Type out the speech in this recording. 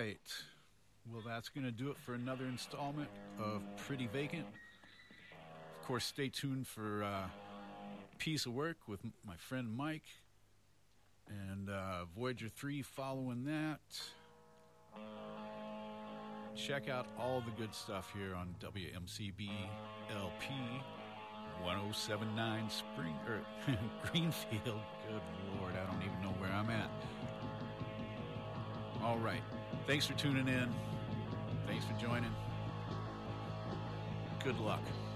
right. Well, that's going to do it for another installment of Pretty Vacant. Of course, stay tuned for Piece of Work with my friend Mike. And Voyager 3 following that. Check out all the good stuff here on WMCB LP 1079 Greenfield. Good Lord, I don't even know where I'm at. All right. Thanks for tuning in. Thanks for joining. Good luck.